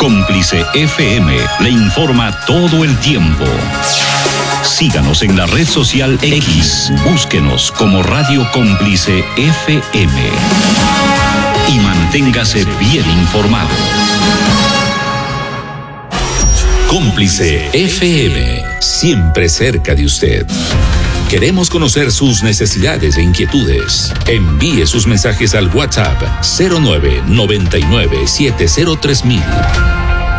Cómplice FM le informa todo el tiempo. Síganos en la red social X. Búsquenos como Radio Cómplice FM. Y manténgase bien informado. Cómplice FM, siempre cerca de usted. Queremos conocer sus necesidades e inquietudes. Envíe sus mensajes al WhatsApp 0999 703000.